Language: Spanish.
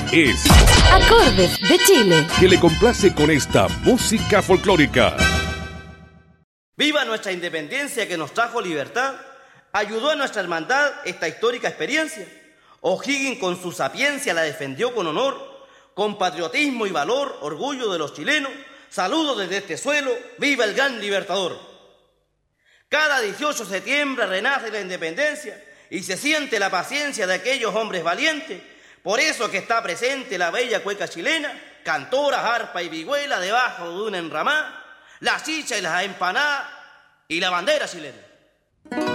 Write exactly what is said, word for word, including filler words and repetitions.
es Acordes de Chile, que le complace con esta música folclórica. ¡Viva nuestra independencia que nos trajo libertad! Ayudó a nuestra hermandad esta histórica experiencia. O'Higgins con su sapiencia la defendió con honor, con patriotismo y valor, orgullo de los chilenos. Saludos desde este suelo, ¡viva el gran libertador! Cada dieciocho de septiembre renace la independencia y se siente la paciencia de aquellos hombres valientes. Por eso que está presente la bella cueca chilena, cantora, arpa y vihuela debajo de una enramada, la chicha y las empanadas y la bandera chilena.